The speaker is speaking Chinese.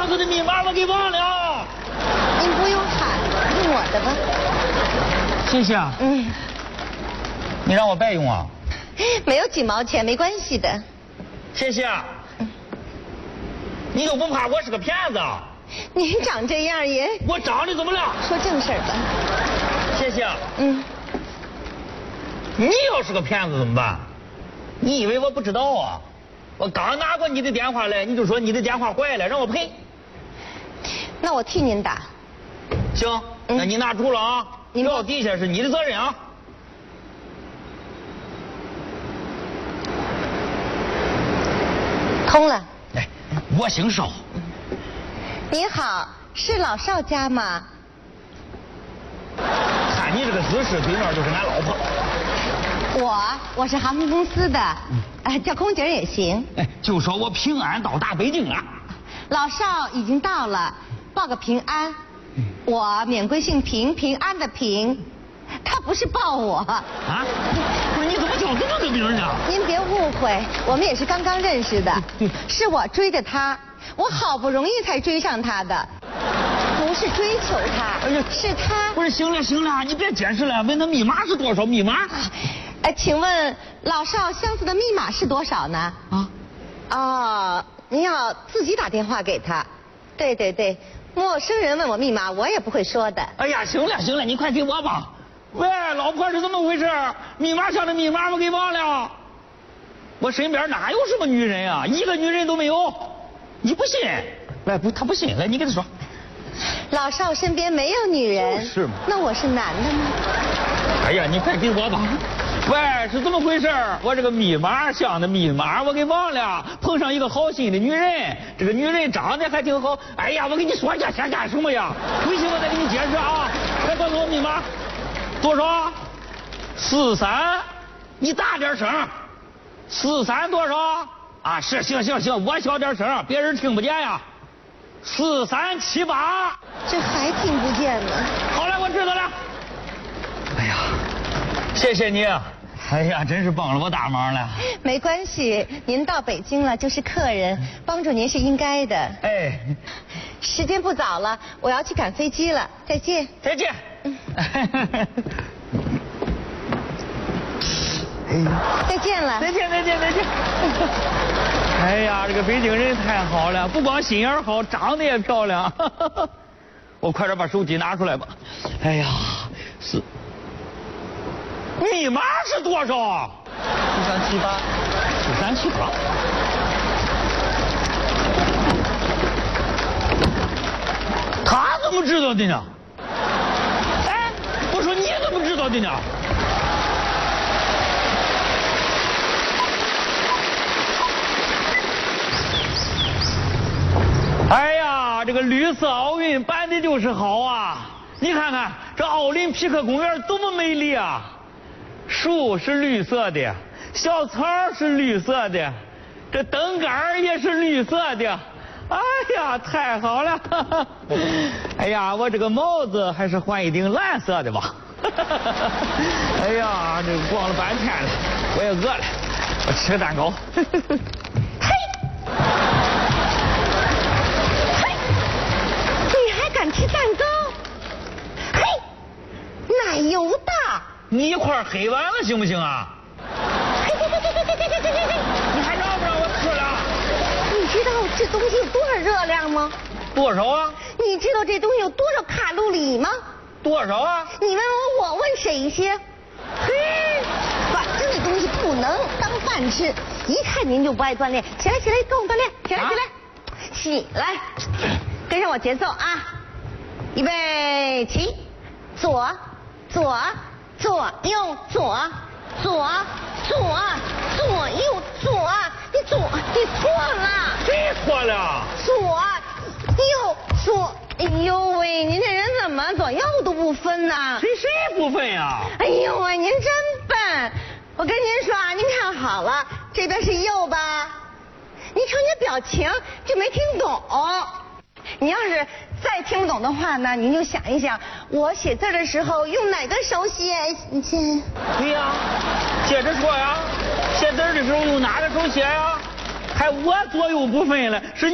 上次的密码我给忘了。 您不用喊，用我的吧。 谢谢。你让我白用啊？ 没有几毛钱，没关系的。 谢谢。你都不怕我是个骗子？ 您长这样也…… 我长得怎么了？ 说正事儿吧。 谢谢。你要是个骗子怎么办？你以为我不知道啊？我刚拿过你的电话来，你就说你的电话坏了，让我赔。 那我替您打。 行，那你拿住了啊！掉地下是你的责任啊。 通了。 哎，我姓邵。 你好，是老邵家吗？ 看你这个姿势，对面就是俺老婆。 我是航空公司的，叫空姐也行。 哎，就说我平安到达北京了。 老邵已经到了，报个平安。我免贵姓平，平安的平。他不是报我。啊？ 不是，你怎么叫这么个名呢？ 您别误会，我们也是刚刚认识的。是我追着他，我好不容易才追上他的。不是追求他，是他。 不是，行了，你别解释了，问他密码是多少？密码？ 请问老邵箱子的密码是多少呢？您要自己打电话给他。对，陌生人问我密码，我也不会说的。 哎呀，行了，你快给我吧。喂，老婆是怎么回事？密码箱的密码我给忘了。我身边哪有什么女人啊？一个女人都没有。你不信？来，他不信，来，你给他说。 老邵身边没有女人。 是吗？ 那我是男的吗？ 哎呀，你快给我吧。喂，是怎么回事？我这个密码箱的密码我给忘了，碰上一个好心的女人，这个女人长得还挺好。哎呀，我跟你说一下，想干什么呀？回去我再给你解释啊。快告诉我密码，多少？43，你大点声。43多少？啊，是，行，我小点声，别人听不见呀。4378。 这还听不见呢。 好了，我知道了。哎呀，谢谢你。哎呀，真是帮了我大忙了。 没关系，您到北京了就是客人，帮助您是应该的。 哎， 时间不早了，我要去赶飞机了，再见。 再见。 再见了。 再见。哎呀，这个北京人太好了，不光心眼好，长得也漂亮。我快点把手机拿出来吧。哎呀，密码是多少？4378。他怎么知道的呢？哎，我说你怎么知道的呢？哎呀，这个绿色奥运办的就是好啊！你看看这奥林匹克公园多么美丽啊！树是绿色的，小草是绿色的，这灯杆也是绿色的。哎呀，太好了！哎呀，我这个帽子还是换一顶蓝色的吧。哎呀，这逛了半天了，我也饿了，我吃个蛋糕。 你还敢吃蛋糕？嘿，奶油的。 你一块黑完了行不行啊？你还让不让我吃了？ 你知道这东西有多少热量吗？ 多少啊？ 你知道这东西有多少卡路里吗？ 多少啊？ 你问我问谁先？反正这东西不能当饭吃，一看您就不爱锻炼。起来，跟我锻炼，起来，跟上我节奏啊！预备起，左右左，你错了。 谁错了？ 左。哎呦喂，您这人怎么左右都不分呢？ 谁不分呀？ 哎呦喂，您真笨！我跟您说啊，您看好了，这边是右吧？您瞅你表情就没听懂。你要是再听不懂的话呢，您就想一想，我写字的时候用哪个手写？ 对呀，接着说呀，写字的时候用哪个手写呀？还我左右不分了，是